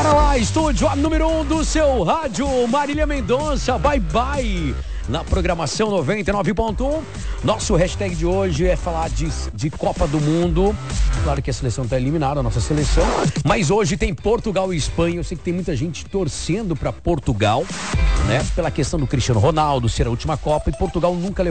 Bora lá, estúdio a número 1 do seu rádio, Marília Mendonça, bye bye. Na programação 99.1, nosso hashtag de hoje é falar de Copa do Mundo. Claro que a seleção está eliminada, a nossa seleção, mas hoje tem Portugal e Espanha. Eu sei que tem muita gente torcendo para Portugal, né? Pela questão do Cristiano Ronaldo ser a última Copa, e Portugal nunca levou